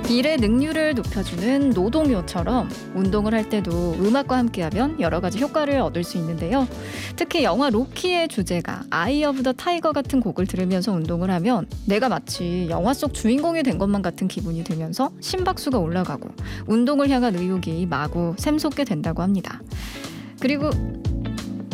일의 능률을 높여주는 노동요처럼 운동을 할 때도 음악과 함께하면 여러 가지 효과를 얻을 수 있는데요. 특히 영화 로키의 주제가 아이 오브 더 타이거 같은 곡을 들으면서 운동을 하면 내가 마치 영화 속 주인공이 된 것만 같은 기분이 들면서 심박수가 올라가고 운동을 향한 의욕이 마구 샘솟게 된다고 합니다. 그리고